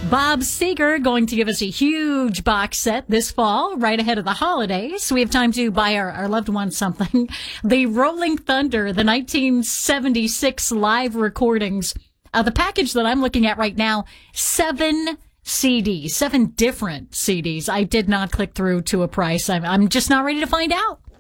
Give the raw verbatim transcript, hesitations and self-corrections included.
Bob Seger going to give us a huge box set this fall, right ahead of the holidays. We have time to buy our, our loved ones something. The Rolling Thunder, the nineteen seventy-six live recordings. Uh, the package that I'm looking at right now, seven C Ds, seven different C Ds. I did not click through to a price. I'm, I'm just not ready to find out.